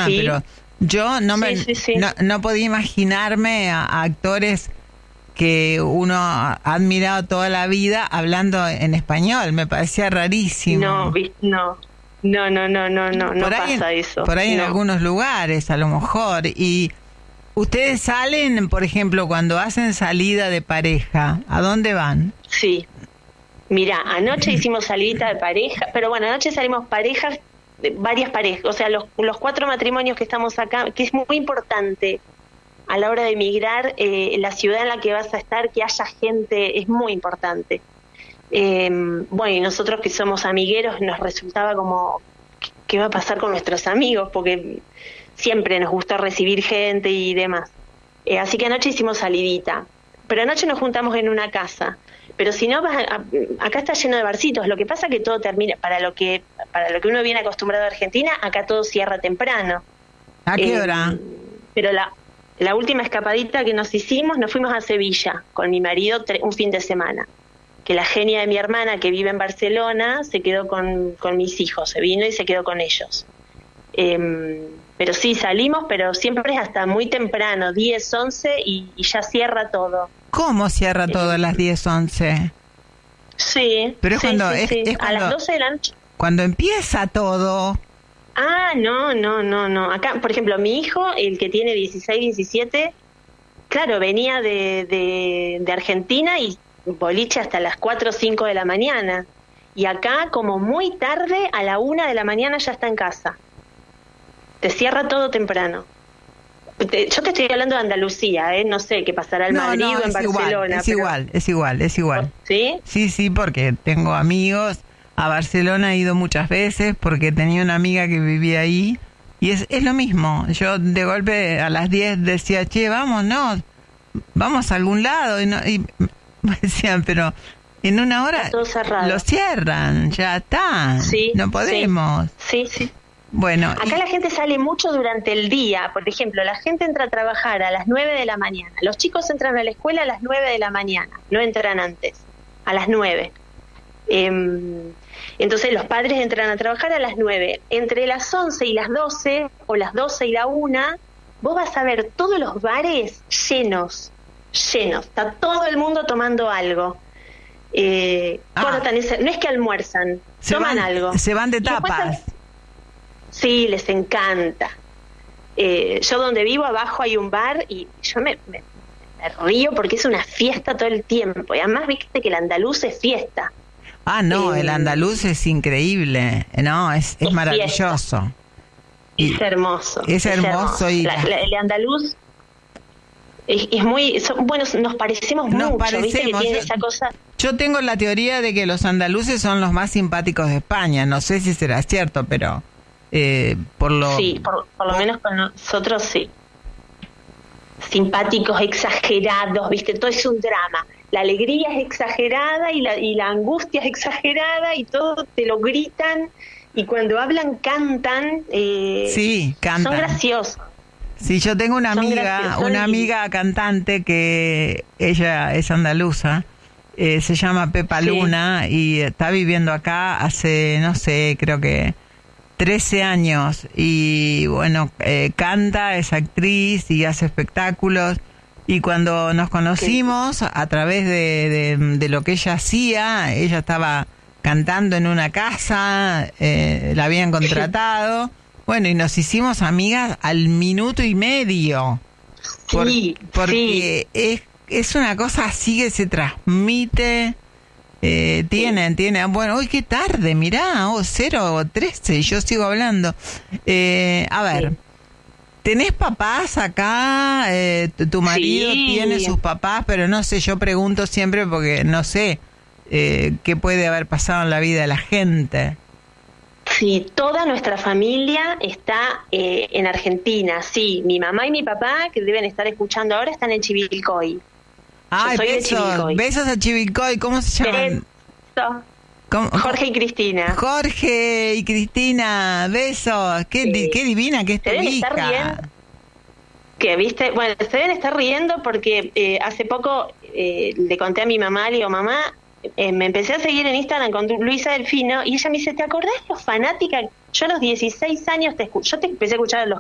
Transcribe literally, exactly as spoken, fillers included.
persona, sí. pero yo no me Sí, sí, sí. No, no podía imaginarme a, a actores que uno ha admirado toda la vida hablando en español. Me parecía rarísimo. No, vi- no, no, no, no, no, no, no por ahí, pasa eso. Por ahí no. en algunos lugares, a lo mejor. Y ustedes salen, por ejemplo, cuando hacen salida de pareja, ¿a dónde van? Sí. Mira, anoche hicimos salidita de pareja, pero bueno, anoche salimos parejas, varias parejas, o sea, los, los cuatro matrimonios que estamos acá, que es muy importante a la hora de emigrar, eh, la ciudad en la que vas a estar, que haya gente, es muy importante. Eh, bueno, y nosotros que somos amigueros, nos resultaba como, ¿qué va a pasar con nuestros amigos? Porque siempre nos gustó recibir gente y demás. Eh, así que anoche hicimos salidita, pero anoche nos juntamos en una casa. Pero si no, vas a, a, acá está lleno de barcitos. Lo que pasa que todo termina, para lo que para lo que uno viene acostumbrado a Argentina, acá todo cierra temprano. ¿A qué Eh, hora? Pero la, la última escapadita que nos hicimos, nos fuimos a Sevilla con mi marido tre- un fin de semana. Que la genia de mi hermana, que vive en Barcelona, se quedó con, con mis hijos, se vino y se quedó con ellos. Eh, pero sí, salimos, pero siempre es hasta muy temprano, diez, once, y, y ya cierra todo. ¿Cómo cierra todo a las diez, once? Sí, Pero es sí, cuando, sí, es, sí. es a cuando, las doce de la noche. cuando empieza todo. Ah, no, no, no, no. Acá, por ejemplo, mi hijo, el que tiene dieciséis, diecisiete, claro, venía de, de, de Argentina y boliche hasta las cuatro o cinco de la mañana. Y acá, como muy tarde, a la una de la mañana ya está en casa. Te cierra todo temprano. Te- Yo te estoy hablando de Andalucía, ¿eh? No sé qué pasará en No, Madrid no, o en es Barcelona. igual, es pero- igual, es igual, es igual. ¿Sí? Sí, sí, porque tengo amigos. A Barcelona he ido muchas veces porque tenía una amiga que vivía ahí. Y es, es lo mismo. Yo de golpe a las diez decía, che, vamos, no, vamos a algún lado. Y, no, y me decían, pero en una hora Está todo cerrado. lo cierran, ya está. Sí. No podemos. Sí, sí. sí. Bueno, Acá y- la gente sale mucho durante el día. Por ejemplo, la gente entra a trabajar a las nueve de la mañana. Los chicos entran a la escuela a las nueve de la mañana. No entran antes, a las nueve. Eh, entonces los padres entran a trabajar a las nueve. Entre las once y las doce, o las doce y la una, vos vas a ver todos los bares llenos, llenos. Está todo el mundo tomando algo. Eh, Ah. cortan ese- no es que almuerzan, se toman van, algo. se van de Y después tapas. Sí, les encanta. Eh, yo donde vivo abajo hay un bar y yo me, me, me río porque es una fiesta todo el tiempo. Y además viste que el andaluz es fiesta. Ah, no, Eh, el andaluz es increíble. No, es, es es maravilloso. Y Es hermoso. es hermoso y- La- la- el andaluz es, es muy... son- bueno, nos parecemos Nos mucho, viste que parecemos, tiene yo- esa cosa... Yo tengo la teoría de que los andaluces son los más simpáticos de España. No sé si será cierto, pero eh, por lo... Sí, por, por lo menos con nosotros sí. Simpáticos, exagerados, viste, todo es un drama. La alegría es exagerada y la, y la angustia es exagerada y todo te lo gritan y cuando hablan cantan. Eh, Sí, cantan. Son graciosos. Sí, yo tengo una Son amiga, graciosos, son una amiga cantante que ella es andaluza, eh, se llama Pepa Sí. Luna y está viviendo acá hace, no sé, creo que trece años y bueno, eh, canta, es actriz y hace espectáculos y cuando nos conocimos a través de, de, de lo que ella hacía, ella estaba cantando en una casa, eh, la habían contratado. Bueno, y nos hicimos amigas al minuto y medio. Por- Sí, porque es, es una cosa así que se transmite. Eh, tienen, tienen. Bueno, hoy qué tarde, mirá, oh, cero o trece, y yo sigo hablando. Eh, a ver, Sí. ¿tenés papás acá? Eh, tu, tu marido Sí. tiene sus papás, pero no sé, yo pregunto siempre porque no sé eh, qué puede haber pasado en la vida de la gente. Sí, toda nuestra familia está eh, en Argentina, sí. Mi mamá y mi papá, que deben estar escuchando ahora, están en Chivilcoy. Ay, soy de besos, Chivilcoy. besos a Chivilcoy, ¿cómo se llaman? Beso. ¿Cómo- Jorge y Cristina. Jorge y Cristina, besos, qué, Sí. di- qué divina que es tu Se deben estar hija. riendo. Que viste, bueno, se deben estar riendo porque eh, hace poco eh, le conté a mi mamá, le digo, mamá, eh, me empecé a seguir en Instagram con tu- Luisa Delfino y ella me dice, ¿te acordás lo fanática? Yo a los dieciséis años te escu- yo te empecé a escuchar a los